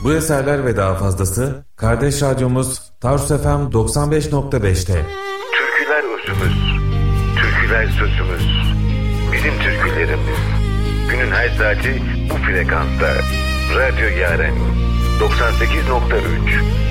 Bu eserler ve daha fazlası kardeş radyomuz Tarsus FM 95.5'te. Türküler özümüz, türküler sözümüz, bizim türkülerimiz. Günün her saati bu frekansta. Radyo Yaren 98.3